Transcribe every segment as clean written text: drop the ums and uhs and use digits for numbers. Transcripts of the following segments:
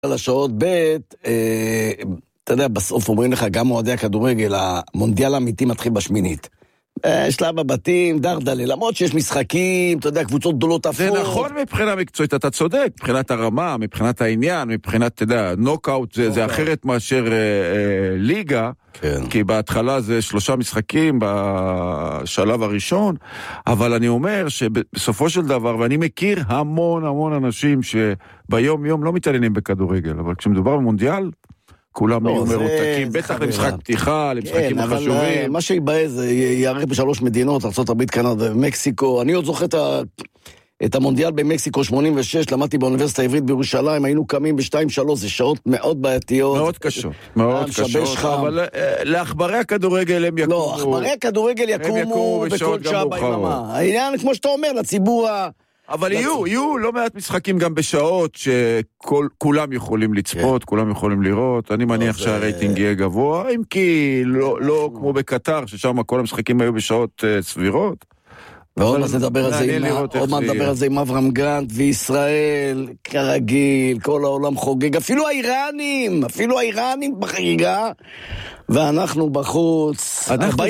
על השעות בית, אתה יודע, בסוף אומרים לך, גם אוהדי הכדורגל, המונדיאל האמיתי מתחיל בשמינית. שלב הבתים, דרדלה, למרות שיש משחקים, אתה יודע, קבוצות גדולות אפור. זה נכון מבחינה מקצועית, אתה צודק, מבחינת הרמה, מבחינת העניין, מבחינת, אתה יודע, נוקאוט, זה אחרת מאשר ליגה, כן. כי בהתחלה זה 3 משחקים בשלב הראשון, אבל אני אומר שבסופו של דבר, ואני מכיר המון אנשים שביום יום לא מתעניינים בכדורגל, אבל כשמדובר במונדיאל, כולם יהיו מרותקים, בטח למשחק פתיחה, למשחקים החשובים. אבל מה שיבא זה יערך ב3 מדינות, ארצות הברית, קנדה ומקסיקו. אני עוד זוכר את המונדיאל במקסיקו 86, למדתי באוניברסיטה העברית בירושלים, היינו קמים ב2-3, זה שעות מאוד בעייתיות. מאוד קשות, מאוד קשות, אבל לאחברי הכדורגל הם יקומו. לא, אחברי הכדורגל יקומו בכל שעה ביממה. העניין, כמו שאתה אומר, לציבור אבל יהיו לא מעט משחקים גם בשעות שכולם יכולים לצפות, כולם יכולים לראות. אני מניח שהרייטינג יהיה גבוה, אם כי לא כמו בקטר, ששם כל המשחקים היו בשעות סבירות. ועוד מה נדבר על זה עם אברהם גרנט וישראל, כרגיל, כל העולם חוגג, אפילו האיראנים בחגיגה, ואנחנו בחוץ.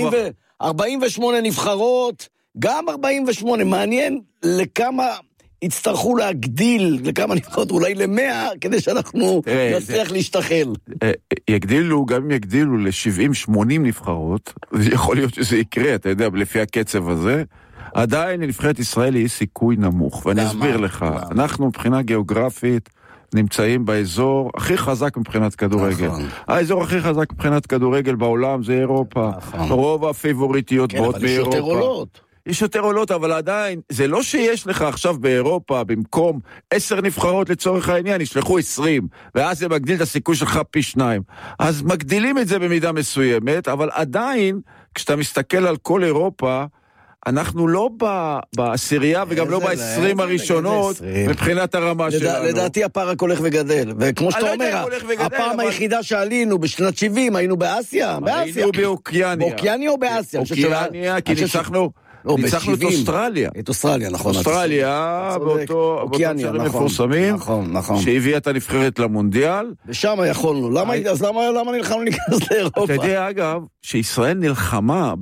48 נבחרות, גם 48, מעניין לכמה יצטרכו להגדיל, לכמה נבחרות, אולי ל100, כדי שאנחנו נצליח להשתחל. יגדילו, גם אם יגדילו ל70-80 נבחרות, יכול להיות שזה יקרה, אתה יודע, לפי הקצב הזה, עדיין לנבחרת ישראל היא סיכוי נמוך, ואני אסביר לך, אנחנו מבחינה גיאוגרפית, נמצאים באזור הכי חזק מבחינת כדורגל. האזור הכי חזק מבחינת כדורגל בעולם זה אירופה. רוב הפייבוריטיות באות מאירופה. יש יותר עולות, אבל עדיין, זה לא שיש לך עכשיו באירופה, במקום 10 נבחרות לצורך העניין, ישלחו 20, ואז זה מגדיל את הסיכוי שלך פי 2. אז מגדילים את זה במידה מסוימת, אבל עדיין, כשאתה מסתכל על כל אירופה, אנחנו לא בעשירייה וגם לא ב20 הראשונות מבחינת הרמה שלנו. לדעתי הפער רק הולך וגדל, וכמו שאתה אומר, הפעם היחידה שעלינו בשנת 70 היינו באסיה. היינו באוקיאניה. באוקיאניה או באסיה? אוקיאניה, כי ניצחנו את אוסטרליה. את אוסטרליה, נכון. אוסטרליה, באותו שערים מפורסמים, שהביאה את הנבחרת למונדיאל. ושם יכולנו. אז למה נלחמנו להיכנס לאירופה? אתה יודע, אגב, שישראל נלחמה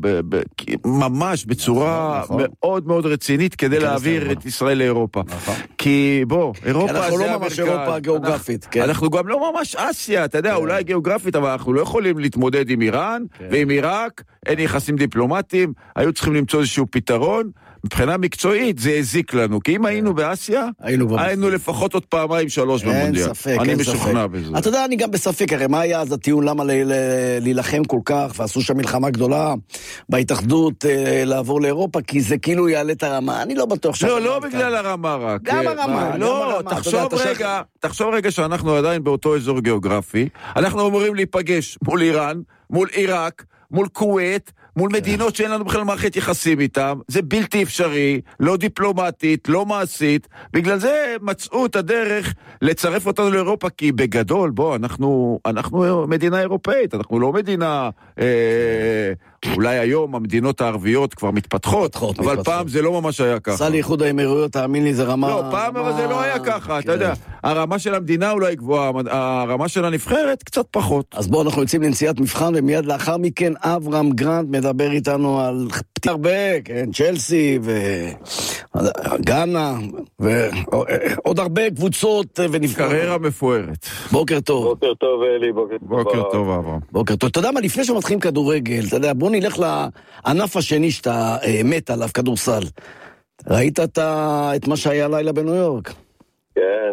ממש בצורה מאוד מאוד רצינית כדי להעביר את ישראל לאירופה. כי בוא, אירופה זה אנחנו לא ממש אירופה גיאוגרפית. אנחנו גם לא ממש אסיה, אתה יודע, אולי גיאוגרפית, אבל אנחנו לא יכולים להתמודד עם איראן ועם עיראק, אין יחסים דיפלומטיים, היו צריכים למצוא איזשהו פתרון, מבחינה מקצועית זה הזיק לנו, כי אם היינו באסיה, היינו לפחות עוד 2-3 במונדיאל. אין ספק. אני משוכנע בזה. אתה יודע, אני גם בספק, הרי מה היה אז הטיעון, למה להילחם כל כך, ועשו שם מלחמה גדולה בהתאחדות לעבור לאירופה, כי זה כאילו יעלה את הרמה, אני לא בטוח. לא בגלל הרמה רק. גם הרמה. לא, תחשוב רגע שאנחנו עדיין באותו אזור גיאוגרפי, אנחנו אמורים להיפגש מול איראן, מול עיראק, מול כווית, מול מדינות שאין לנו בכלל מערכת יחסים איתם, זה בלתי אפשרי, לא דיפלומטית, לא מעשית, בגלל זה מצאו את הדרך לצרף אותנו לאירופה, כי בגדול, בוא, אנחנו מדינה אירופאית, אנחנו לא מדינה, אולי היום המדינות הערביות כבר מתפתחות, אבל פעם זה לא ממש היה ככה. סע לאיחוד האמירויות, תאמין לי, זה רמה... לא, פעם אבל זה לא היה ככה, אתה יודע, הרמה של המדינה אולי גבוהה, הרמה של הנבחרת קצת פחות. אז בואו, אנחנו יוצאים לנסיעת מבחן, ומיד לאחר מכן אברהם גרנט מדבר איתנו על הרבה, כן, צ'לסי וגאנה ועוד הרבה קבוצות ונבחרות. קריירה מפוארת. בוקר טוב. בוקר טוב אלי, בוקר טוב אברהם. בוקר טוב. אתה יודע מה, לפני שמתחילים כדורגל, אתה יודע, בוא נלך לענף השני שאתה מת עליו, כדורסל. ראית את מה שהיה לילה בניו יורק? כן.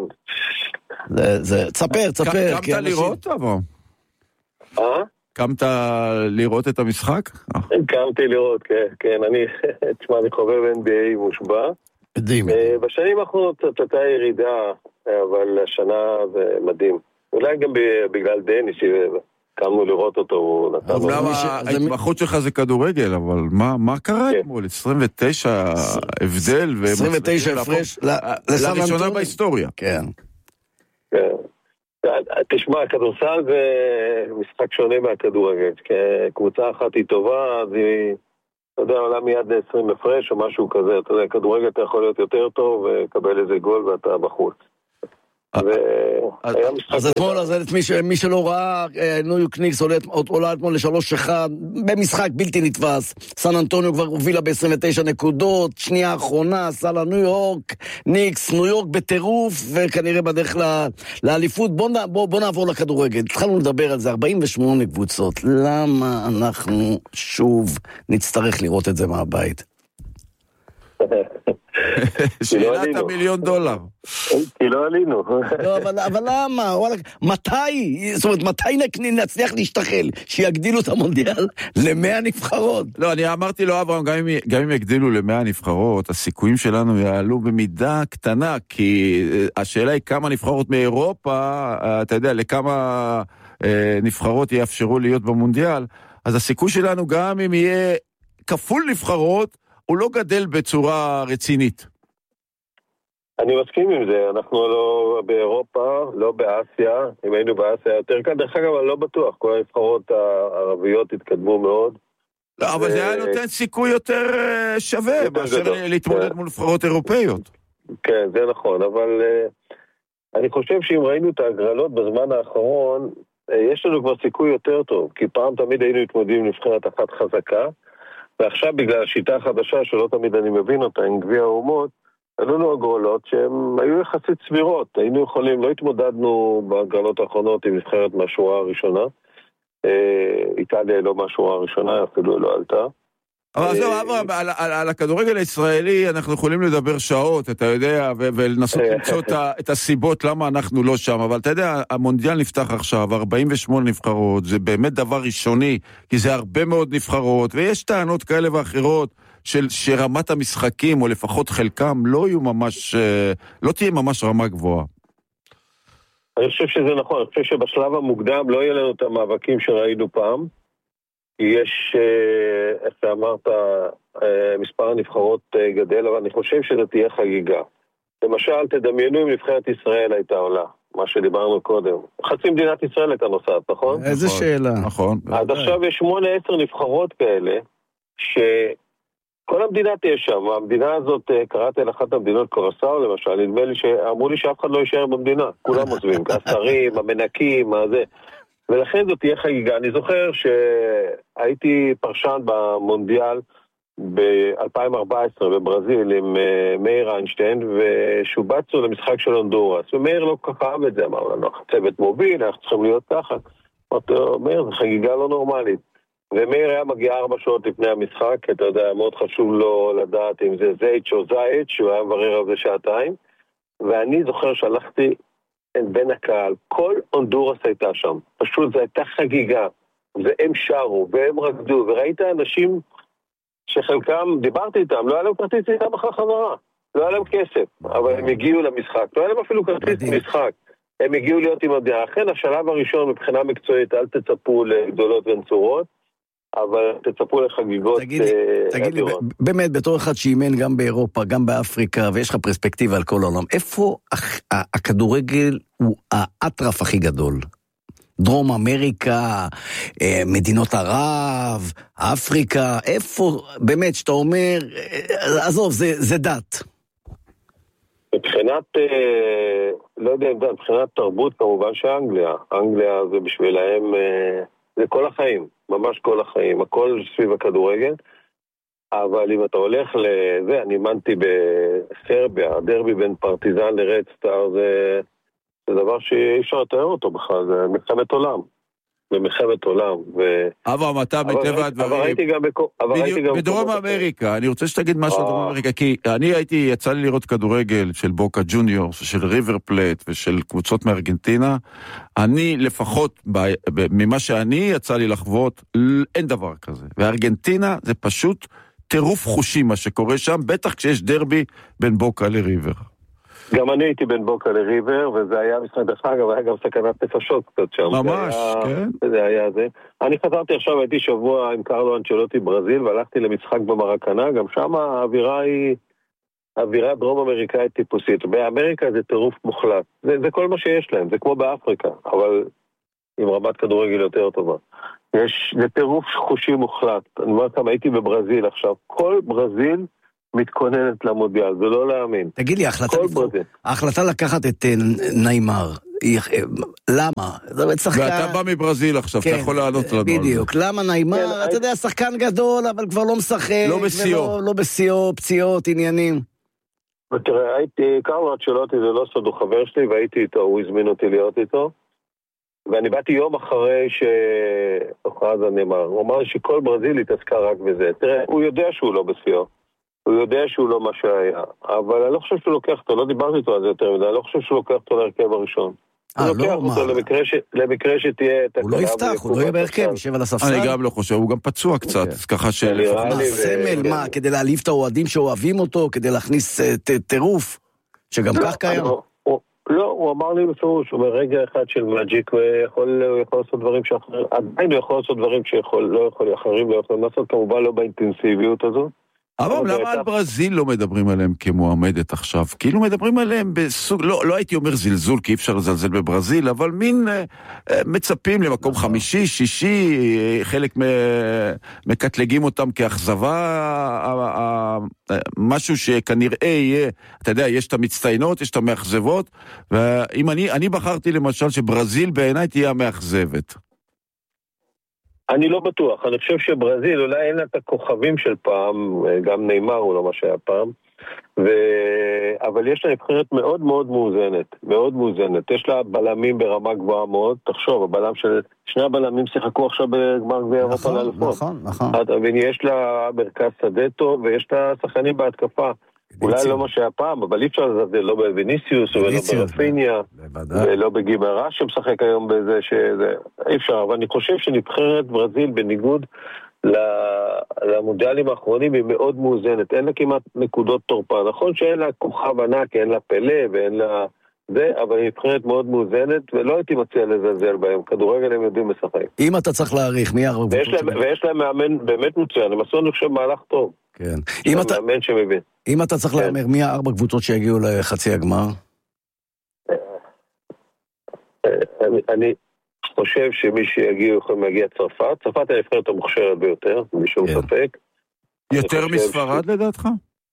תספר. קמת לראות אברהם? קמת לראות את המשחק? קמתי לראות, כן, אני חובב NBA מושבע. בשנים האחרונות קצת הייתה ירידה, אבל השנה זה מדהים. אולי גם בגלל דני שקמנו לראות אותו. ההתמחות שלך זה כדורגל, אבל מה קרה אתמול? 29 הבדל, 29 הפרש לראשונה בהיסטוריה. כן. תשמע, כדורסל זה משחק שונה מהכדורגל. קבוצה אחת היא טובה, אז היא, אתה יודע, עולה מיד ל-20 הפרש או משהו כזה. אתה יודע, כדורגל אתה יכול להיות יותר טוב וקבל איזה גול ואתה בחוץ. אז אתמול, מי שלא ראה, ניו יורק ניקס עולה אתמול ל3-1, במשחק בלתי נתפס. סן אנטוניו כבר הובילה ב29 נקודות, שנייה האחרונה, עשה לניו יורק ניקס, ניו יורק בטירוף, וכנראה בדרך לאליפות. בוא נעבור לכדורגל. התחלנו לדבר על זה, 48 קבוצות. למה אנחנו שוב נצטרך לראות את זה מהבית? שאלת $1,000,000. כי לא עלינו. אבל למה? מתי? זאת אומרת, מתי נצליח להשתחל? שיגדילו את המונדיאל ל100 נבחרות? לא, אני אמרתי לו, אברהם, גם אם יגדילו ל100 נבחרות, הסיכויים שלנו יעלו במידה קטנה, כי השאלה היא כמה נבחרות מאירופה, אתה יודע, לכמה נבחרות יאפשרו להיות במונדיאל, אז הסיכוי שלנו גם אם יהיה כפול נבחרות, הוא לא גדל בצורה רצינית. אני מסכים עם זה, אנחנו לא באירופה, לא באסיה, אם היינו באסיה יותר כאן, דרך אגב, אני לא בטוח, כל הנבחרות הערביות התקדמו מאוד. לא, אבל זה היה נותן סיכוי יותר שווה, מאשר להתמודד מול נבחרות אירופאיות. כן, זה נכון, אבל אני חושב שאם ראינו את ההגרלות בזמן האחרון, יש לנו כבר סיכוי יותר טוב, כי פעם תמיד היינו מתמודדים עם נבחרת אחת חזקה, ועכשיו בגלל השיטה החדשה, שלא תמיד אני מבין אותה, עם גביע האומות, היו לנו הגרלות שהן היו יחסית סבירות. היינו יכולים, לא התמודדנו בהגרלות האחרונות עם נבחרת מהשורה הראשונה. איטליה לא מהשורה הראשונה, אפילו לא עלתה. אבל זהו, אברהם, על הכדורגל הישראלי אנחנו יכולים לדבר שעות, אתה יודע, ולנסות למצוא את הסיבות למה אנחנו לא שם, אבל אתה יודע, המונדיאל נפתח עכשיו, 48 נבחרות, זה באמת דבר ראשוני, כי זה הרבה מאוד נבחרות, ויש טענות כאלה ואחרות, שרמת המשחקים, או לפחות חלקם, לא תהיה ממש רמה גבוהה. אני חושב שזה נכון, אני חושב שבשלב המוקדם לא יהיה לנו את המאבקים שראינו פעם, יש, איך אמרת, מספר הנבחרות גדל, אבל אני חושב שזה תהיה חגיגה. למשל, תדמיינו אם נבחרת ישראל הייתה עולה, מה שדיברנו קודם. חצי מדינת ישראל הייתה נוסעת, נכון? איזה שאלה. נכון. אז עכשיו יש 8-10 נבחרות כאלה, שכל המדינה תהיה שם. המדינה הזאת, קראתי על אחת המדינות קורסאו, למשל, נדמה לי שאמרו לי שאף אחד לא יישאר במדינה. כולם עוזבים, השרים, המנקים, זה. ולכן זאת תהיה חגיגה. אני זוכר שהייתי פרשן במונדיאל ב-2014 בברזיל עם מאיר איינשטיין, ושובצנו למשחק של הונדורס, ומאיר לא כל כך אהב את זה, אמר לנו, צוות מוביל, אנחנו צריכים להיות ככה. אמרתי לו, מאיר, זו חגיגה לא נורמלית. ומאיר היה מגיע 4 שעות לפני המשחק, אתה יודע, מאוד חשוב לו לדעת אם זה זייץ' או זייץ', שהוא היה מברר על זה 2 שעות, ואני זוכר שהלכתי בין הקהל, כל הונדורס הייתה שם, פשוט זו הייתה חגיגה, והם שרו, והם רקדו, וראית אנשים שחלקם, דיברתי איתם, לא היה להם כרטיס איתם אחר חזרה, לא היה להם כסף, אבל הם הגיעו למשחק, לא היה להם אפילו כרטיס משחק, הם הגיעו להיות עם המדינה. לכן השלב הראשון מבחינה מקצועית, אל תצפו לגדולות ונצורות, אבל תצפו לחגיגות. תגיד לי, באמת, בתור אחד שאימן גם באירופה, גם באפריקה, ויש לך פרספקטיבה על כל העולם, איפה הכדורגל הוא האטרף הכי גדול? דרום אמריקה, מדינות ערב, אפריקה, איפה באמת שאתה אומר, עזוב, זה דת. מבחינת, לא יודע, מבחינת תרבות כמובן שאנגליה, אנגליה זה בשבילהם, זה כל החיים, ממש כל החיים, הכל סביב הכדורגל, אבל אם אתה הולך לזה, אני אימנתי בסרביה, הדרבי בין פרטיזן לרד סטאר, זה דבר שאי אפשר לתאר אותו בכלל, זה מלחמת עולם. במלחמת עולם. אבל אתה מטבע הדברים. בדרום אמריקה, אני רוצה שתגיד משהו על דרום אמריקה, כי אני יצא לי לראות כדורגל של בוקה ג'וניורס, של ריבר פלט ושל קבוצות מארגנטינה, אני לפחות, ממה שאני יצא לי לחוות, אין דבר כזה. וארגנטינה זה פשוט טירוף חושים מה שקורה שם, בטח כשיש דרבי בין בוקה לריבר. גם אני הייתי בין בוקה לריבר, וזה היה משחק דחק, אבל היה גם סכנת נפשות קצת שם. ממש, כן. זה היה זה. אני חזרתי עכשיו, הייתי שבוע עם קרלו אנצ'לוטי ברזיל, והלכתי למשחק במרקנה, גם שם האווירה היא אווירה דרום אמריקאית טיפוסית. באמריקה זה טירוף מוחלט. זה כל מה שיש להם, זה כמו באפריקה, אבל עם רמת כדורגל יותר טובה. זה טירוף חושי מוחלט. אני אומר כמה, הייתי בברזיל עכשיו, כל ברזיל מתכוננת למונדיאל, זה לא להאמין. תגיד לי, ההחלטה לקחת את ניימר, למה? ואתה בא מברזיל עכשיו, אתה יכול לענות לנו. בדיוק, למה ניימר? אתה יודע, שחקן גדול, אבל כבר לא משחק. לא בסיוע, פציעות, עניינים. ותראה, קרלו אנצ'לוטי, זה לא סוד, הוא חבר שלי, והייתי איתו, הוא הזמין אותי להיות איתו. ואני באתי יום אחרי שהוכרז ניימר. הוא אמר שכל ברזיל התעסקה רק בזה. תראה, הוא יודע שהוא לא בסיוע. הוא יודע שהוא לא מה שהיה. אבל אני לא חושב שהוא לוקח אותו, לא דיברתי איתו על זה יותר מדי, אני לא חושב שהוא לוקח אותו להרכב הראשון. הוא לוקח אותו למקרה שתהיה תקלה. הוא לא יפתח, הוא לא יהיה בהרכב, יושב על הספסל. אני גם לא חושב, הוא גם פצוע קצת, ככה סמל, מה, כדי להעליב את האוהדים שאוהבים אותו, כדי להכניס טירוף, שגם כך קיים? לא, הוא אמר לי בפירוש, הוא אומר, רגע אחד של מג'יק, הוא יכול לעשות דברים שאחרים, עדיין הוא יכול לעשות דברים שלא יכול אחרים, לא יכולים לעשות, כמובן לא באינטנסיביות הזאת. אבל למה על ברזיל לא מדברים עליהם כמועמדת עכשיו? כאילו מדברים עליהם בסוג, לא הייתי אומר זלזול, כי אי אפשר לזלזל בברזיל, אבל מין מצפים למקום חמישי, שישי, חלק מקטלגים אותם כאכזבה, משהו שכנראה יהיה, אתה יודע, יש את המצטיינות, יש את המאכזבות, ואם אני בחרתי למשל שברזיל בעיניי תהיה המאכזבת. אני לא בטוח, אני חושב שברזיל אולי אין לה את הכוכבים של פעם, גם ניימר הוא לא מה שהיה פעם, אבל יש לה נבחרת מאוד מאוד מאוזנת, מאוד מאוזנת, יש לה בלמים ברמה גבוהה מאוד, תחשוב, הבלם של שני הבלמים שיחקו עכשיו בגמר גביע אירופה לאליפות. נכון. יש לה מרכז שדה טוב ויש לה שחקנים בהתקפה. אולי לא מה שהיה פעם, אבל אי אפשר לזלזל לא בוויניסיוס ולא ברפיניה ולא בגימרה שמשחק היום בזה שזה אי אפשר, אבל אני חושב שנבחרת ברזיל בניגוד למונדיאלים האחרונים היא מאוד מאוזנת, אין לה כמעט נקודות תורפה, נכון שאין לה כוכב ענק, אין לה פלא ואין לה זה, אבל היא נבחרת מאוד מאוזנת ולא הייתי מציע לזלזל בהם, כדורגל הם יודעים לשחק. אם אתה צריך להעריך, מי הרוב? ויש להם מאמן באמת מצוין, הם עשו אני חושב מהלך טוב. כן. מאמן שמבין. אם אתה צריך להאמר, מי 4 קבוצות שיגיעו לחצי הגמר? אני חושב שמי שיגיעו יכולים להגיע צרפת. צרפת היא הנבחרת המוכשרת ביותר, בלי שום ספק. יותר מספרד לדעתך?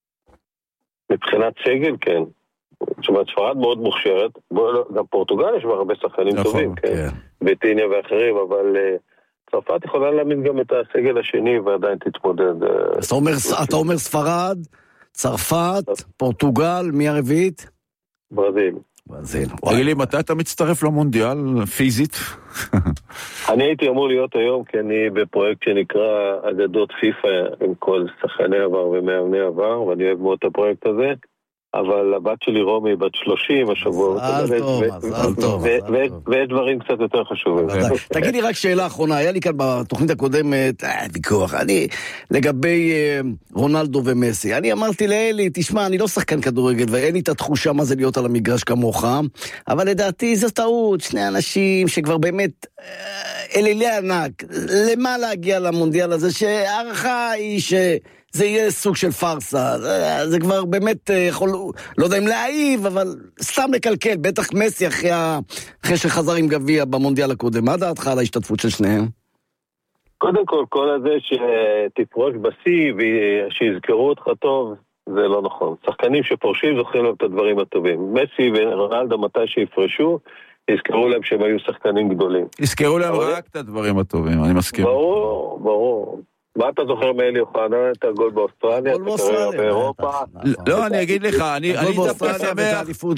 מבחינת סגל, כן. זאת אומרת, ספרד מאוד מוכשרת. גם פורטוגל יש בה הרבה שחקנים טובים, כן. ביטיניה ואחרים, אבל צרפת יכולה להעמיד גם את הסגל השני ועדיין תתמודד. אתה אומר ספרד, צרפת, פורטוגל, מי הרביעית? ברזיל. תגיד לי, מתי אתה מצטרף למונדיאל פיזית? אני הייתי אמור להיות היום, כי אני בפרויקט שנקרא אגדות פיפה עם כל שחקני עבר ומאמני עבר, ואני אוהב מאוד את הפרויקט הזה. אבל הבת שלי רומי בת 30 השבוע. מזל טוב. ויש דברים קצת יותר חשובים. תגיד לי רק שאלה אחרונה, היה לי כאן בתוכנית הקודמת ויכוח, לגבי רונלדו ומסי, אני אמרתי לאלי, תשמע, אני לא שחקן כדורגל, ואין לי את התחושה מה זה להיות על המגרש כמוך, אבל לדעתי זו טעות, שני אנשים שכבר באמת אלילי ענק, למה להגיע למונדיאל הזה, שהערכה היא זה יהיה סוג של פרסה, זה כבר באמת יכול, לא יודע אם להעיב, אבל סתם לקלקל, בטח מסי אחרי שחזר עם גביע במונדיאל הקודם. מה דעתך על ההשתתפות של שניהם? קודם כל הזה שתפרוש בסי ושיזכרו אותך טוב, זה לא נכון. שחקנים שפורשים זוכרים להם את הדברים הטובים. מסי ורונלדו מתי שיפרשו, יזכרו להם שהם היו שחקנים גדולים. יזכרו להם רק את הדברים הטובים, אני מסכים. ברור. מה אתה זוכר מאלי אוחנה? את הגול באוסטרליה? גול באוסטרליה. באירופה? לא, אני אגיד לך, אני דווקא שמח. אליפות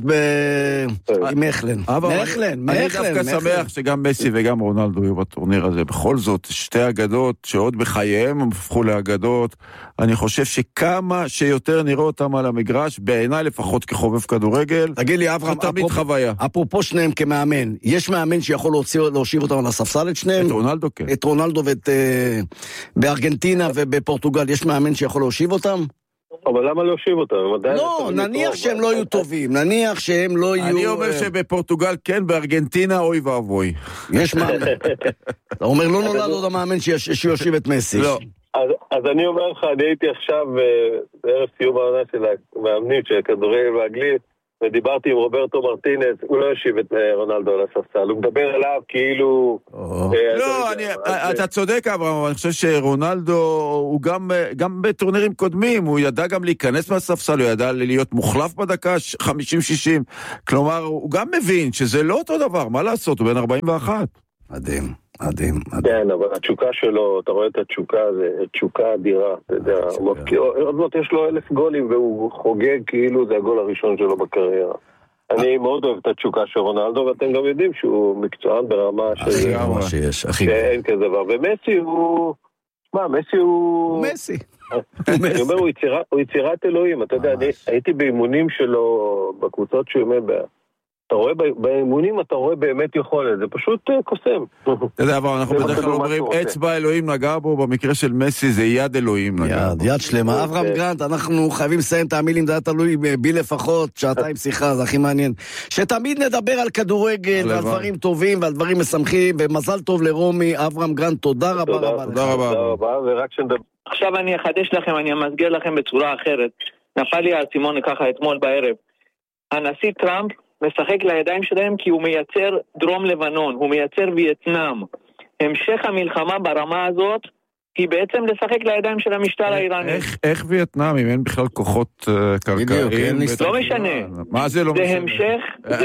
במכלן. אני דווקא שמח שגם מסי וגם רונלדו יהיו בטורניר הזה. בכל זאת, שתי אגדות שעוד בחייהם הם הפכו לאגדות. אני חושב שכמה שיותר נראה אותם על המגרש, בעיניי לפחות כחובב כדורגל, תגיד לי, אברהם, תמיד חוויה. אפרופו שניהם כמאמן, יש מאמן שיכול להושיב אותם על הספסל את שניהם? את רונלדו, כן. את רונלדו ואת בארגנטינה ובפורטוגל, יש מאמן שיכול להושיב אותם? אבל למה להושיב אותם? לא, נניח שהם לא יהיו טובים, נניח שהם לא יהיו... אני אומר שבפורטוגל כן, בארגנטינה אוי ואבוי. יש מאמן. אתה אומר, לא נולד עוד המאמן שיושיב את מסי. לא. אז אני אומר לך, אני הייתי עכשיו בערב סיום העונה של המאמנים של כדורגל באנגלית, ודיברתי עם רוברטו מרטינס, הוא לא ישיב את רונלדו על הספסל, הוא מדבר אליו כאילו... לא, אתה צודק אברהם, אני חושב שרונלדו הוא גם בטורנירים קודמים, הוא ידע גם להיכנס מהספסל, הוא ידע להיות מוחלף בדקה 50-60, כלומר הוא גם מבין שזה לא אותו דבר, מה לעשות, הוא בן 41. מדהים. כן, אבל התשוקה שלו, אתה רואה את התשוקה, זה תשוקה אדירה, אתה יודע, עוד זאת יש לו 1,000 גולים והוא חוגג כאילו זה הגול הראשון שלו בקריירה. אני מאוד אוהב את התשוקה של רונלדו, ואתם גם יודעים שהוא מקצוען ברמה שאין כזה דבר, ומסי הוא... מסי הוא... מסי. אני אומר, הוא יצירת אלוהים, אתה יודע, אני הייתי באימונים שלו, בקבוצות שהוא עומד אתה רואה באימונים, אתה רואה באמת יכולת, זה פשוט קוסם. אתה יודע, אבל אנחנו בדרך כלל אומרים, אצבע אלוהים נגע בו, במקרה של מסי זה יד אלוהים נגע בו. יד שלמה. אברהם גרנט, אנחנו חייבים לסיים את המילים, זה היה תלוי בי לפחות, שעתיים שיחה, זה הכי מעניין. שתמיד נדבר על כדורגל, ועל דברים טובים, ועל דברים משמחים, ומזל טוב לרומי. אברהם גרנט, תודה רבה רבה. תודה רבה, ורק שנדבר. עכשיו אני אחדש לכם, אני אמסגר לכם בצורה אחרת. נפל לי האסימון ככה אתמול בערב. הנשיא טראמפ משחק לידיים שלהם כי הוא מייצר דרום לבנון, הוא מייצר וייטנאם. המשך המלחמה ברמה הזאת היא בעצם לשחק לידיים של המשטר האיראני. איך וייטנאם, אם אין בכלל כוחות קרקעיים? לא משנה. מה זה לא משנה? זה המשך,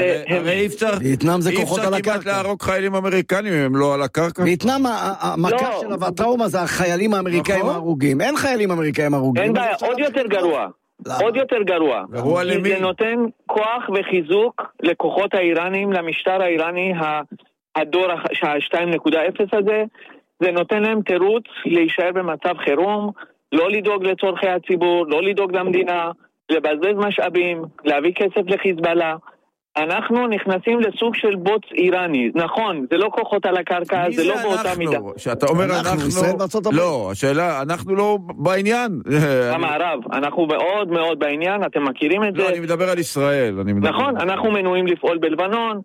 וייטנאם זה כוחות על אי הקרקע. אפשר כמעט להרוג חיילים אמריקנים אם הם לא על הקרקע? וייטנאם, המכה שלה והטראומה זה החיילים האמריקאים ההרוגים. אין חיילים אמריקאים ההרוגים. אין בעיה, עוד יותר גרוע. עוד יותר גרוע. כי זה נותן כוח וחיזוק לכוחות האיראנים, למשטר האיראני, הדור ה-2.0 הזה, זה נותן להם תירוץ להישאר במצב חירום, לא לדאוג לצורכי הציבור, לא לדאוג למדינה, לבזבז משאבים, להביא כסף לחיזבאללה. אנחנו נכנסים לסוג של בוץ איראני. נכון, זה לא כוחות על הקרקע, זה לא באותה מידה. שאתה אומר אנחנו, לא, השאלה, אנחנו לא בעניין. המערב, אנחנו מאוד מאוד בעניין, אתם מכירים את זה. לא, אני מדבר על ישראל. נכון, אנחנו מנועים לפעול בלבנון,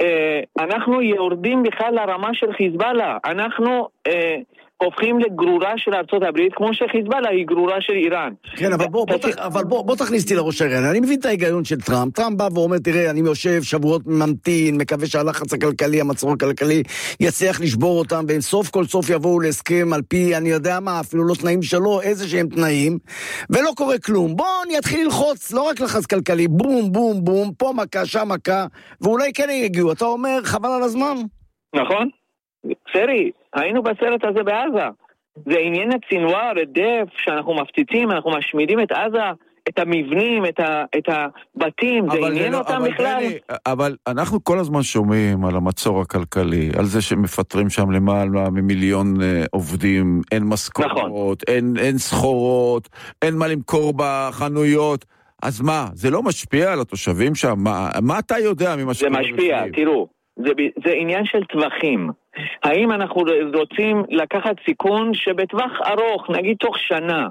אנחנו יורדים בכלל לרמה של חיזבאללה, אנחנו הופכים לגרורה של ארצות הברית, כמו שחיזבאללה היא גרורה של איראן. כן, אבל בוא תכניס אותי לראש העניין. אני מבין את ההיגיון של טראמפ. טראמפ בא ואומר, תראה, אני יושב שבועות ממתין, מקווה שהלחץ הכלכלי, המצור הכלכלי, יצליח לשבור אותם, וסוף כל סוף יבואו להסכם על פי, אני יודע מה, אפילו לא תנאים שלו, איזה שהם תנאים, ולא קורה כלום. בוא נתחיל ללחוץ, לא רק לחץ כלכלי, בום, בום, בום, פה מכה, שם מכה, ואולי כן יגיעו. אתה אומר, חבל על הזמן? נכון. סרי, היינו בסרט הזה בעזה. זה עניין הצינואר, הדף, שאנחנו מפציצים, אנחנו משמידים את עזה, את המבנים, את הבתים, זה עניין אותם בכלל. אבל אנחנו כל הזמן שומעים על המצור הכלכלי, על זה שמפטרים שם למעלה ממיליון עובדים, אין משכורות, אין סחורות, אין מה למכור בחנויות. אז מה, זה לא משפיע על התושבים שם? מה אתה יודע ממה זה משפיע, תראו. זה עניין של טווחים. האם אנחנו רוצים לקחת סיכון שבטווח ארוך, נגיד תוך שנה,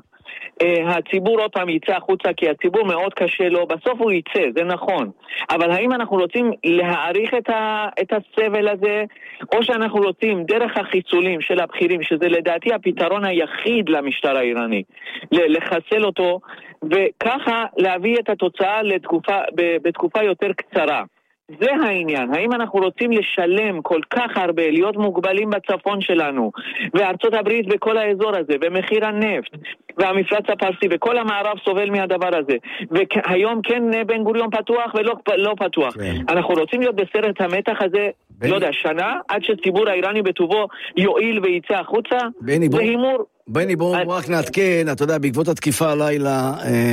הציבור עוד פעם יצא החוצה, כי הציבור מאוד קשה לו, בסוף הוא יצא, זה נכון. אבל האם אנחנו רוצים להעריך את הסבל הזה, או שאנחנו רוצים דרך החיסולים של הבחירים, שזה לדעתי הפתרון היחיד למשטר האיראני, לחסל אותו, וככה להביא את התוצאה בתקופה יותר קצרה. זה העניין, האם אנחנו רוצים לשלם כל כך הרבה, להיות מוגבלים בצפון שלנו, וארצות הברית בכל האזור הזה, ומחיר הנפט, והמפרץ הפרסי, וכל המערב סובל מהדבר הזה, והיום כן בן גוריון פתוח ולא פתוח. כן. אנחנו רוצים להיות בסרט המתח הזה, לא יודע, שנה, עד שציבור האיראני בטובו יועיל ויצא החוצה, זה הימור. בני, בואו רק נעדכן, אתה יודע, בעקבות התקיפה הלילה,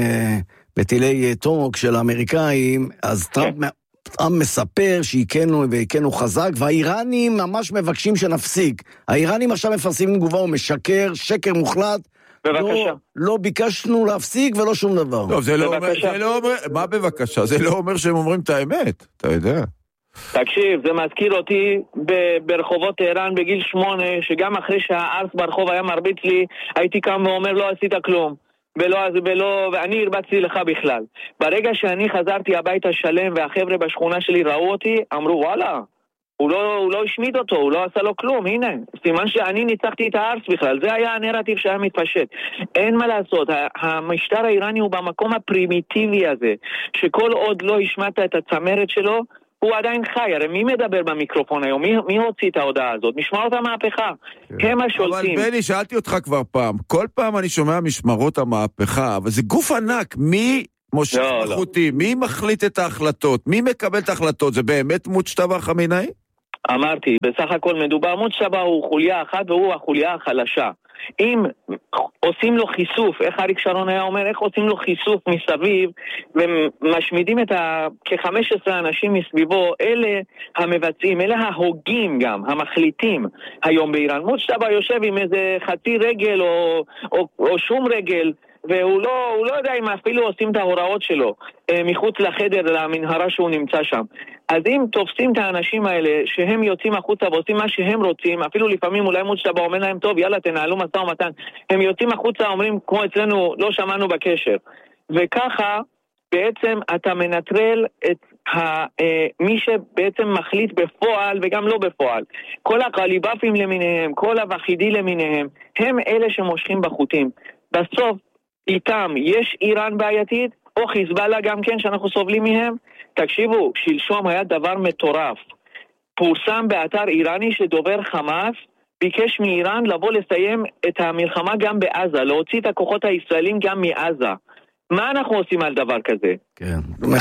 בטילי טומהוק של האמריקאים, אז טראמפ... טראמפ מספר שהכנו חזק, והאיראנים ממש מבקשים שנפסיק. האיראנים עכשיו מפרסמים תגובה, הוא משקר, שקר מוחלט. בבקשה. לא ביקשנו להפסיק ולא שום דבר. טוב, זה לא אומר, מה בבקשה? זה לא אומר שהם אומרים את האמת, אתה יודע. תקשיב, זה מזכיר אותי ברחובות טהרן בגיל 8, שגם אחרי שהארץ ברחוב היה מרביץ לי, הייתי קם ואומר לא עשית כלום. ואני הרבצתי לך בכלל. ברגע שאני חזרתי הביתה שלם והחבר'ה בשכונה שלי ראו אותי, אמרו וואלה, הוא לא השמיד אותו, הוא לא עשה לו כלום, הנה, סימן שאני ניצחתי את הארץ בכלל, זה היה הנרטיב שהיה מתפשט. אין מה לעשות, המשטר האיראני הוא במקום הפרימיטיבי הזה, שכל עוד לא השמעת את הצמרת שלו, הוא עדיין חי. הרי מי מדבר במיקרופון היום? מי הוציא את ההודעה הזאת? משמרות המהפכה, הם השולטים. אבל בני, שאלתי אותך כבר פעם, כל פעם אני שומע משמרות המהפכה, אבל זה גוף ענק, מי מושך מחותי, מי מחליט את ההחלטות, מי מקבל את ההחלטות, זה באמת מוצ'טבה חמינאי? אמרתי, בסך הכל מדובר, מוצ'טבה הוא חוליה אחת והוא החוליה החלשה. אם עושים לו חיסוף, איך אריק שרון היה אומר, איך עושים לו חיסוף מסביב ומשמידים את כ-15 אנשים מסביבו, אלה המבצעים, אלה ההוגים גם, המחליטים היום באיראן. מוצ'טבה יושב עם איזה חצי רגל או שום רגל, והוא לא יודע אם אפילו עושים את ההוראות שלו מחוץ לחדר, למנהרה שהוא נמצא שם. אז אם תופסים את האנשים האלה שהם יוצאים החוצה ועושים מה שהם רוצים, אפילו לפעמים אולי מוצ'טבה אומר להם, טוב, יאללה, תנהלו משא ומתן, הם יוצאים החוצה, אומרים, כמו אצלנו, לא שמענו בקשר. וככה בעצם אתה מנטרל את מי שבעצם מחליט בפועל וגם לא בפועל. כל הקליבפים למיניהם, כל הוחידי למיניהם, הם אלה שמושכים בחוטים. בסוף איתם יש איראן בעייתית, או חיזבאללה גם כן שאנחנו סובלים מהם. תקשיבו, שלשום היה דבר מטורף. פורסם באתר איראני שדובר חמאס ביקש מאיראן לבוא לסיים את המלחמה גם בעזה, להוציא את הכוחות הישראלים גם מעזה. מה אנחנו עושים על דבר כזה? כן.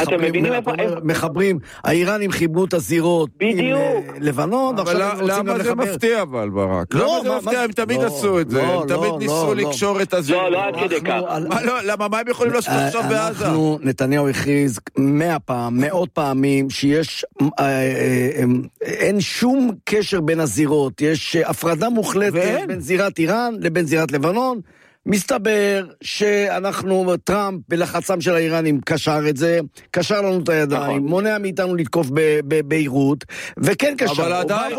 מחברים, האיראנים חיברו את הזירות עם לבנון, למה זה מפתיע אבל ברק? למה זה מפתיע? הם תמיד עשו את זה, הם תמיד ניסו לקשור את הזירות. לא, עד כדי כך. למה, מה הם יכולים לעשות עכשיו בעזה? נתניהו הכריז 100 פעמים שיש, אין שום קשר בין הזירות, יש הפרדה מוחלטת בין זירת איראן לבין זירת לבנון. מסתבר שאנחנו, טראמפ בלחצם של האיראנים קשר את זה, קשר לנו את הידיים, מונע מאיתנו לתקוף בביירות, וכן קשר. אבל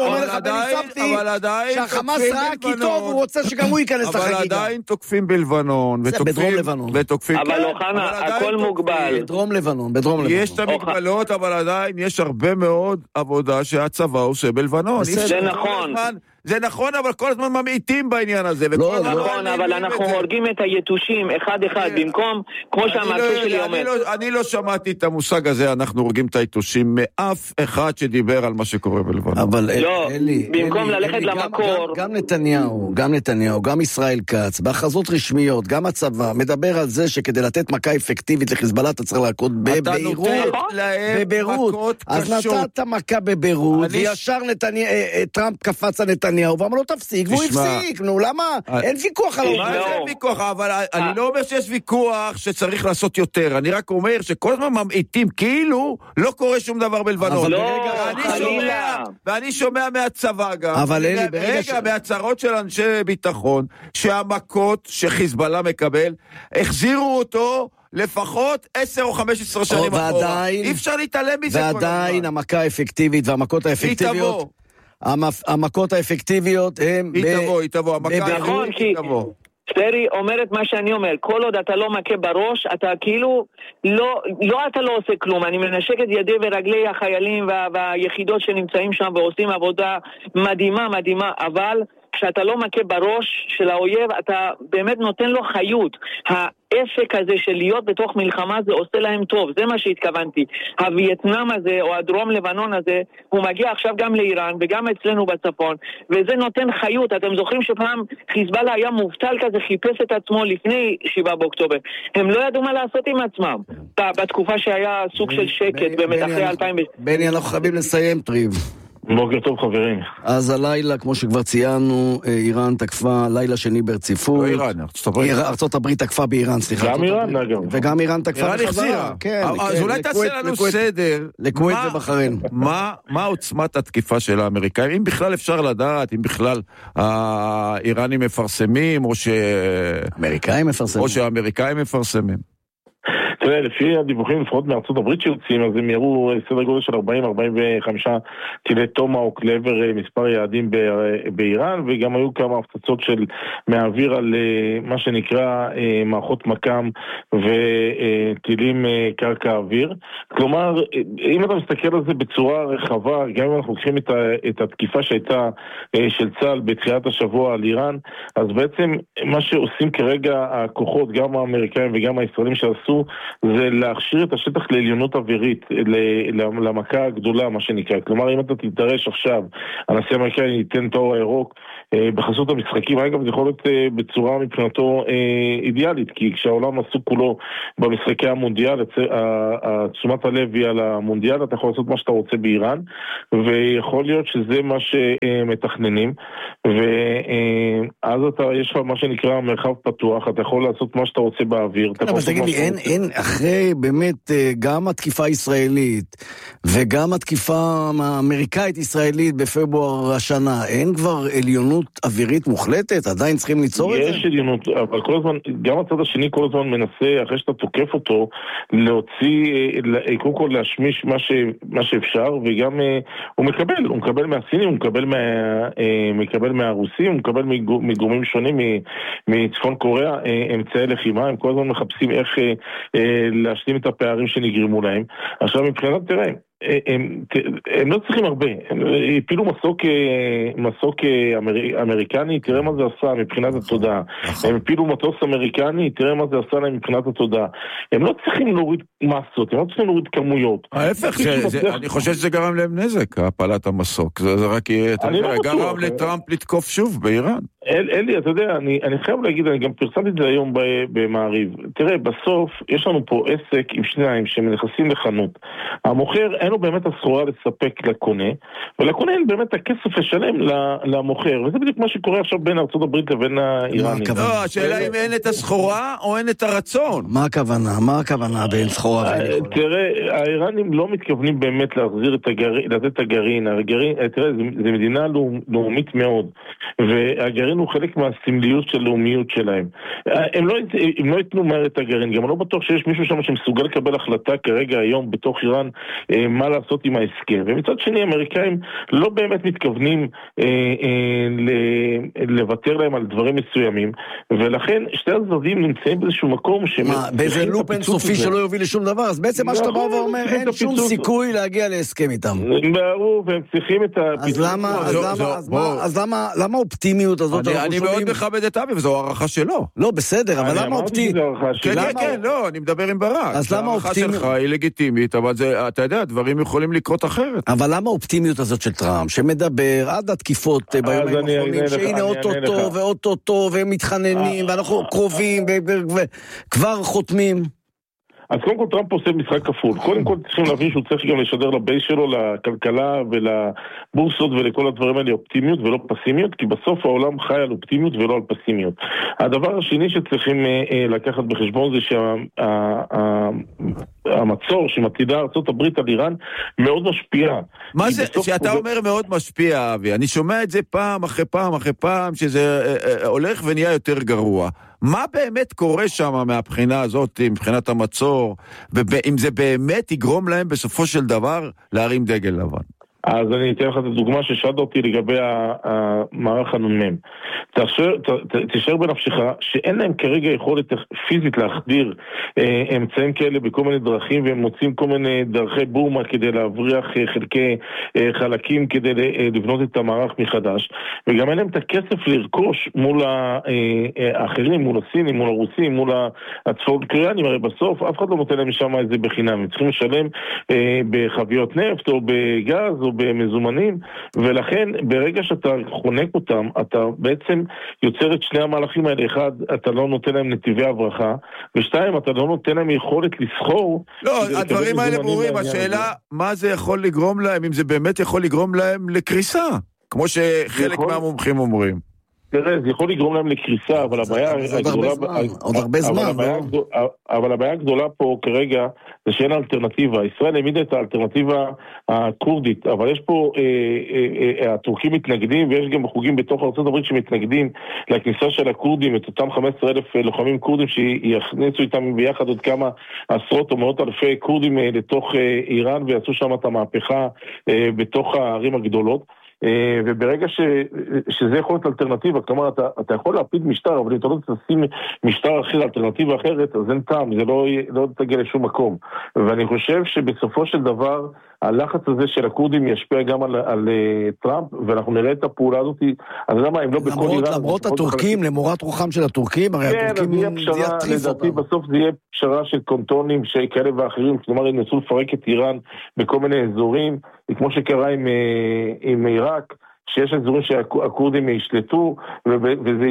עדיין שהחמאס ראה כי טוב, הוא רוצה שגם הוא ייכנס לחגיגה. אבל עדיין תוקפים בלבנון, בדרום לבנון. אבל אוחנה, הכל מוגבל. בדרום לבנון. יש את המגבלות, אבל עדיין יש הרבה מאוד עבודה שהצבא עושה בלבנון. זה נכון. זה נכון, אבל כל הזמן ממעיטים בעניין הזה. לא נכון, אבל אנחנו הורגים את היתושים אחד-אחד, במקום, כמו שהמרצה שלי אומר. אני לא שמעתי את המושג הזה, אנחנו הורגים את היתושים, מאף אחד שדיבר על מה שקורה בלבנון. אבל לא, במקום ללכת למקור. גם נתניהו, גם ישראל כץ, בהכרזות רשמיות, גם הצבא, מדבר על זה שכדי לתת מכה אפקטיבית לחיזבאללה, אתה צריך להכות בביירות. אז נתת מכה בביירות, וישר טראמפ קפץ על נתניהו, ואמר לו תפסיק, והוא הפסיק, נו, למה? אין ויכוח על מה אין ויכוח, אבל אני לא אומר שיש ויכוח שצריך לעשות יותר, אני רק אומר שכל הזמן ממעיטים, כאילו לא קורה שום דבר בלבנון. ואני שומע מהצבא גם, מהצהרות של אנשי ביטחון, שהמכות שחיזבאללה מקבל, החזירו אותו לפחות 10 או 15 שנים אחורה. אי אפשר להתעלם מזה. ועדיין המכה האפקטיבית והמכות האפקטיביות, המכות האפקטיביות הם היא תבוא, נכון, כי סטרי אומרת מה שאני אומר, כל עוד אתה לא מכה בראש, אתה כאילו אתה לא עושה כלום. אני מנשק את ידי ורגלי החיילים והיחידות שנמצאים שם ועושים עבודה מדהימה, אבל כשאתה לא מכה בראש של האויב, אתה באמת נותן לו חיות. העסק הזה של להיות בתוך מלחמה זה עושה להם טוב, זה מה שהתכוונתי. הווייטנאם הזה או הדרום לבנון הזה, הוא מגיע עכשיו גם לאיראן וגם אצלנו בצפון, וזה נותן חיות. אתם זוכרים שפעם חיזבאללה היה מובטל כזה, חיפש את עצמו לפני 7 באוקטובר. הם לא ידעו מה לעשות עם עצמם בתקופה שהיה סוג של שקט באמת אחרי 2000. בני, אנחנו חייבים לסיים, טריב. בוקר טוב חברים. אז הלילה, כמו שכבר ציינו, איראן תקפה לילה שני ברציפות. לא איראן, ארצות הברית תקפה באיראן, סליחה. גם איראן, וגם איראן תקפה בחזרה. אז אולי תעשה לנו סדר. לכווית ובחריין. מה עוצמת התקיפה של האמריקאים? אם בכלל אפשר לדעת, אם בכלל האיראנים מפרסמים, או שהאמריקאים מפרסמים. תראה, לפי הדיווחים לפחות מארצות הברית שיוצאים, אז הם יראו סדר גודל של 40-45 טילי טומהאוק לעבר מספר יעדים באיראן, וגם היו כמה הפצצות מהאוויר על מה שנקרא מערכות מקם וטילים קרקע אוויר. כלומר, אם אתה מסתכל על זה בצורה רחבה, גם אם אנחנו לוקחים את התקיפה שהייתה של צה"ל בתחילת השבוע על איראן, אז בעצם מה שעושים כרגע הכוחות, גם האמריקאים וגם הישראלים שעשו, זה להכשיר את השטח לעליונות אווירית, למכה הגדולה, מה שנקרא. כלומר, אם אתה תתדרש עכשיו, הנשיא האמריקאי ייתן את האור הירוק בחסות המשחקים, אגב, זה יכול להיות בצורה מבחינתו אידיאלית, כי כשהעולם עסוק כולו במשחקי המונדיאל, תשומת הלב היא על המונדיאל, אתה יכול לעשות מה שאתה רוצה באיראן, ויכול להיות שזה מה שמתכננים, ואז יש לך מה שנקרא מרחב פתוח, אתה יכול לעשות מה שאתה רוצה באוויר. אבל תגיד לי, אין אחרי באמת גם התקיפה הישראלית וגם התקיפה האמריקאית-ישראלית בפברואר השנה, אין כבר עליונות אווירית מוחלטת? עדיין צריכים ליצור את זה? יש עליונות, אבל כל הזמן, גם הצד השני כל הזמן מנסה, אחרי שאתה תוקף אותו, להוציא, קודם כל להשמיש מה שאפשר, וגם הוא מקבל מהסינים, הוא מקבל מהרוסים, הוא מקבל מגורמים שונים מצפון קוריאה, אמצעי לחימה, הם כל הזמן מחפשים איך להשלים את הפערים שנגרמו להם. עכשיו מבחינת, תראה, הם לא צריכים הרבה, הם הפילו מסוק אמריקני, תראה מה זה עשה מבחינת התודעה, הם הפילו מטוס אמריקני, תראה מה זה עשה להם מבחינת התודעה, הם לא צריכים להוריד מסות, הם לא צריכים להוריד כמויות. ההפך, אני חושב שזה גרם להם נזק, הפלת המסוק, זה רק גרם לטראמפ לתקוף שוב באיראן. אלי, אתה יודע, אני חייב להגיד, אני גם פרסמתי את זה היום במעריב, תראה, בסוף יש לנו פה עסק עם שניים שמנכסים לחנות, המוכר אין לו באמת הסחורה לספק לקונה, ולקונה אין באמת הכסף לשלם למוכר, וזה בדיוק מה שקורה עכשיו בין ארצות הברית לבין האיראנים. לא, השאלה אם אין את הסחורה או אין את הרצון. מה הכוונה? מה הכוונה בין סחורה ואין? תראה, האיראנים לא מתכוונים באמת להחזיר לתת את הגרעין. תראה, זו מדינה לאומית מאוד, והגרעין הוא חלק מהסמליות של לאומיות שלהם. הם לא ייתנו מהר את הגרעין, גם לא בטוח שיש מישהו שם שמסוגל לקבל החלטה כרגע היום בתוך איראן מה לעשות עם ההסכם. ומצד שני, האמריקאים לא באמת מתכוונים לוותר להם על דברים מסוימים, ולכן שתי הצדדים נמצאים באיזשהו מקום באיזה לופ אינסופי שלא יוביל לשום דבר, אז בעצם מה שאתה בא ואומר, אין שום סיכוי להגיע להסכם איתם. ברור, והם צריכים את אז למה האופטימיות הזאת? אני מאוד מכבד את אבי, וזו הערכה שלו. לא, בסדר, אבל למה האופטימיות? כן, לא, אני מדבר עם ברק. אז למה האופטימיות? הערכה שלך היא לגיטימית, אבל אתה יודע, דברים יכולים לקרות אחרת. אבל למה האופטימיות הזאת של טראמפ, שמדבר עד התקיפות בימים האחרונים, שהנה אוטוטו ואוטוטו, והם מתחננים, ואנחנו קרובים, וכבר חותמים? אז קודם כל טראמפ עושה משחק כפול. קודם כל צריכים להבין שהוא צריך גם לשדר לבייס שלו, לכלכלה ולבורסות ולכל הדברים האלה אופטימיות ולא פסימיות, כי בסוף העולם חי על אופטימיות ולא על פסימיות. הדבר השני שצריכים לקחת בחשבון זה שהמצור שמטילה ארצות הברית על איראן מאוד משפיע. מה זה, שאתה אומר מאוד משפיע, אבי? אני שומע את זה פעם אחרי פעם אחרי פעם, שזה הולך ונהיה יותר גרוע. מה באמת קורה שם מהבחינה הזאת, מבחינת המצור, ואם זה באמת יגרום להם בסופו של דבר להרים דגל לבן? אז אני אתן לך את הדוגמה ששאלת אותי לגבי המערך הנ"מ. תשאר בנפשך שאין להם כרגע יכולת פיזית להחדיר אמצעים כאלה בכל מיני דרכים, והם מוצאים כל מיני דרכי בורמה כדי להבריח חלקי חלקים כדי לבנות את המערך מחדש, וגם אין להם את הכסף לרכוש מול האחרים, מול הסינים, מול הרוסים, מול הצפון קוריאנים. הרי בסוף אף אחד לא נותן להם שם את זה בחינם, הם צריכים לשלם בחביות נפט או בגז או במזומנים, ולכן ברגע שאתה חונק אותם, אתה בעצם יוצר את שני המהלכים האלה. אחד, אתה לא נותן להם נתיבי הברחה, ושתיים, אתה לא נותן להם יכולת לסחור. לא, הדברים האלה ברורים, השאלה מה זה יכול לגרום להם, אם זה באמת יכול לגרום להם לקריסה, כמו שחלק מהמומחים אומרים. תראה, זה יכול לגרום להם לקריסה, אבל הבעיה הגדולה... עוד הרבה זמן, אבל הבעיה הגדולה פה כרגע זה שאין אלטרנטיבה. ישראל העמידה את האלטרנטיבה הקורדית, אבל יש פה, הטורקים מתנגדים, ויש גם חוגים בתוך ארצות הברית שמתנגדים לכניסה של הקורדים, את אותם 15,000 לוחמים קורדים שיכניסו איתם ביחד עוד כמה עשרות או מאות אלפי קורדים לתוך איראן, ויעשו שם את המהפכה בתוך הערים הגדולות. וברגע שזה יכול להיות אלטרנטיבה, כלומר אתה יכול להפיד משטר, אבל אם אתה לא תשים משטר אחר, אלטרנטיבה אחרת, אז אין טעם, זה לא תגיע לשום מקום. ואני חושב שבסופו של דבר הלחץ הזה של הקורדים ישפיע גם על טראמפ, ואנחנו נראה את הפעולה הזאת, אז למה הם לא בכל איראן... למרות הטורקים, למורת רוחם של הטורקים, הרי הטורקים יטריף אותם. בסוף זה יהיה פשרה של קונטונים כאלה ואחרים, כלומר הם נסו לפרק את איראן בכל מיני אזורים, כמו שקרה עם עיראק, שיש אזורים שהקורדים ישלטו, וזה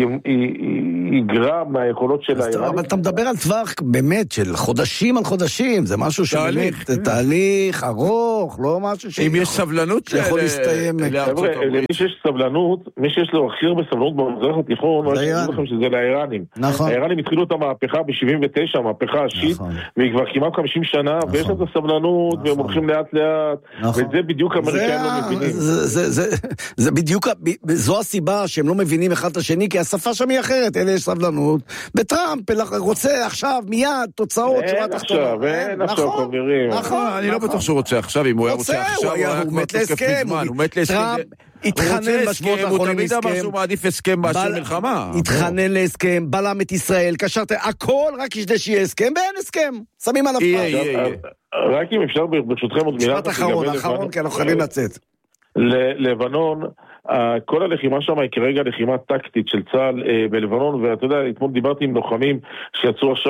יגרע מהיכולות של האיראנים. אבל אתה מדבר על טווח באמת של חודשים על חודשים, זה משהו שבאמת תהליך ארוך, לא משהו אם יש סבלנות שיכול להסתיים. למי שיש סבלנות, מי שיש לו הכי הרבה סבלנות במזרח התיכון, מה שאני אומר לכם שזה לאיראנים. האיראנים התחילו את המהפכה ב-79, המהפכה השיעית, והיא כבר כמעט 50 שנה, ויש את הסבלנות, והם הולכים לאט לאט, וזה בדיוק האמריקאים לא מבינים. זה בדיוק, זו הסיבה שהם לא מבינים אחד את השני, כי השפה שם היא אחרת, אלה יש סבלנות. בטראמפ רוצה עכשיו, מיד, תוצאות. אין עכשיו, חברים. אני לא בטוח שהוא רוצה עכשיו, אם הוא היה רוצה עכשיו, הוא מת להסכם. טראמפ התחנן בשבועות האחרונים הוא תמיד אמר שהוא מעדיף הסכם מאשר מלחמה. התחנן להסכם, בלם את ישראל, קשרת, הכל רק כדי שיהיה הסכם, ואין הסכם. שמים עליו פעם. רק אם אפשר ברשותכם עוד מילה. משפט אחרון, כי אנחנו חייבים לצאת. לבנון, כל הלחימה שם היא כרגע לחימה טקטית של צה"ל בלבנון, ואתה יודע, אתמול דיברתי עם לוחמים שיצאו עכשיו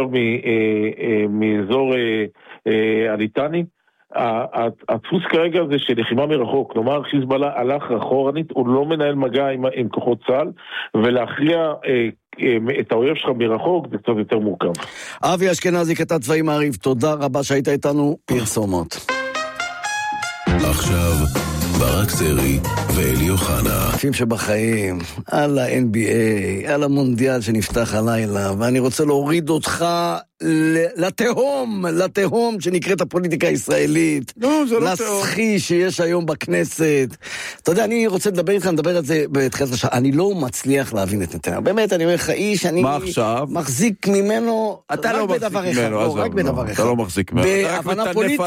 מאזור הליטני. הדפוס כרגע זה שלחימה מרחוק, כלומר חיזבאללה הלך אחורנית, הוא לא מנהל מגע עם כוחות צה"ל, ולהכריע את האויב שלך מרחוק זה קצת יותר מורכב. אבי אשכנזי, כתב צבאי מעריב, תודה רבה שהיית איתנו. פרסומות עכשיו ברק סרי ואלי אוחנה. כפים שבחיים, על ה-NBA, על המונדיאל שנפתח הלילה, ואני רוצה להוריד אותך לתהום שנקראת הפוליטיקה הישראלית. לא, זה לא תהום. לסחי שיש היום בכנסת. אתה יודע, אני רוצה לדבר על זה בתחילת השעה. אני לא מצליח להבין את נתניהו. באמת, אני אומר לך, איש, אני מחזיק ממנו אתה לא מחזיק ממנו, רק בדבר אחד. אתה לא מחזיק ממנו. בהבנה פוליטית.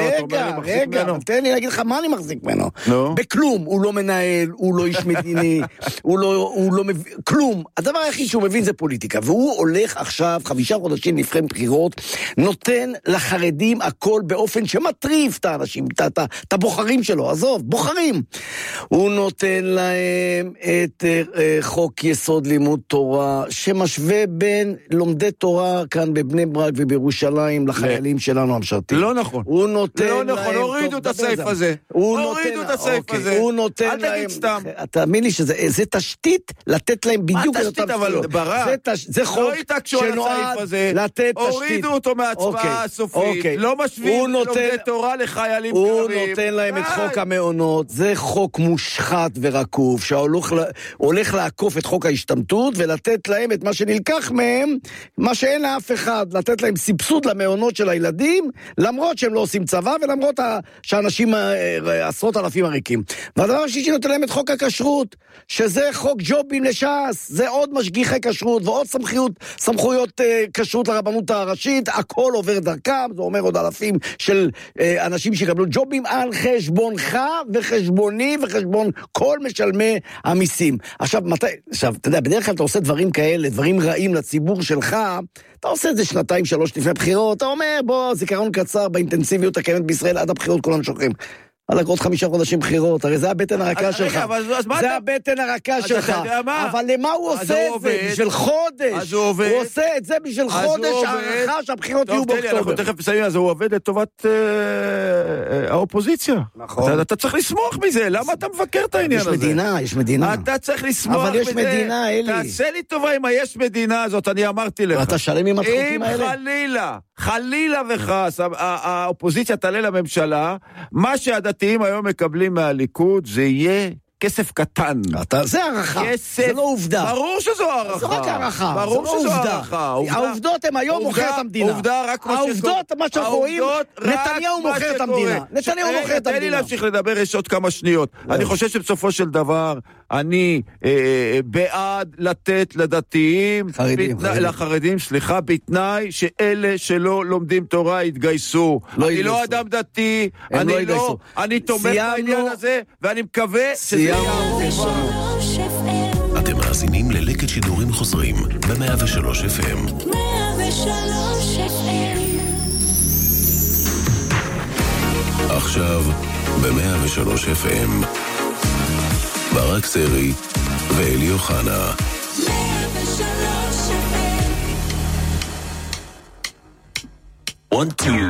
רגע, תן לי להגיד לך מה אני מחזיק ממנו. בכלום, הוא לא מנהל, הוא לא איש מדיני, הוא לא מבין, כלום. הדבר היחיד שהוא מבין זה פוליטיקה, והוא הולך עכשיו 5 חודשים לפני בחירות, נותן לחרדים הכל באופן שמטריף את האנשים, את הבוחרים שלו, עזוב, בוחרים. הוא נותן להם את חוק יסוד לימוד תורה, שמשווה בין לומדי תורה כאן בבני ברק ובירושלים לחיילים שלנו המשרתים. לא נכון. הוא נותן לא נכון, הורידו את הסעיף הזה. הורידו את הסעיף הזה. הוא נותן להם... אל תגיד סתם. תאמין לי שזה תשתית לתת להם בדיוק את אותם זכויות. זה חוק שנועד לתת תשתית. הורידו אותו מההצבעה הסופית. לא משווים לומדי תורה לחיילים קרבים. הוא נותן להם את חוק המעונות. זה חוק מושחת ורקוב, שהולך לעקוף את חוק ההשתמטות, ולתת להם את מה שנלקח מהם, מה שאין לאף אחד, לתת להם סבסוד למעונות של הילדים, למרות שהם לא עושים צבא, ולמרות שאנשים, 10,000 הריקים. והדבר השלישי נותן להם את חוק הכשרות, שזה חוק ג'ובים לש"ס, זה עוד משגיחי כשרות, ועוד סמכויות כשרות לרבנות הראשית, הכל עובר דרכם, זה אומר עוד אלפים של אנשים שיקבלו ג'ובים על חשבונך וחשבוני וחשבון כל משלמי המיסים. עכשיו, אתה יודע, בדרך כלל אתה עושה דברים כאלה, דברים רעים לציבור שלך, אתה עושה את זה 2-3 לפני בחירות, אתה אומר, בוא, זיכרון קצר באינטנסיביות הקיימת בישראל עד הבחירות כולם שוכרים. על עוד 5 חודשים בחירות, הרי זה הבטן הרכה שלך. זה הבטן הרכה שלך. אבל למה הוא עושה את זה? בשביל חודש. הוא עושה את זה בשביל חודש הערכה שהבחירות יהיו באוקטובר. אנחנו תכף מסיימים, אז הוא עובד לטובת האופוזיציה. נכון. אתה צריך לסמוך מזה, למה אתה מבקר את העניין הזה? יש מדינה. אתה צריך לסמוך אבל יש מדינה, אלי. תעשה לי טובה עם היש מדינה הזאת, אני אמרתי לך. אתה שלם עם החוקים האלה? חלילה וחס, האופוזיציה תעלה לממשלה, מה שהדתיים היום מקבלים מהליכוד, זה יהיה כסף קטן. זה הערכה, זה לא עובדה. ברור שזו הערכה. זה רק הערכה, ברור זה לא שזו עובדה. הערכה. העובדות הם היום מוכר את המדינה. העובדות, מה שאנחנו רואים, נתניהו מוכר את המדינה. נתניהו מוכר את המדינה. תן לי להמשיך לדבר, יש עוד כמה שניות. אני חושב שבסופו של דבר, אני בעד לתת לדתיים, לחרדים, סליחה, בתנאי שאלה שלא לומדים תורה יתגייסו. אני לא אדם דתי, אני תומך בעניין הזה, ואני מקווה שזה יעבור. אתם מאזינים ללקט שידורים חוזרים ב-103 FM. 103 FM. עכשיו ב-103 FM. ברק סרי ואלי אוחנה. 103 FM. 1, 2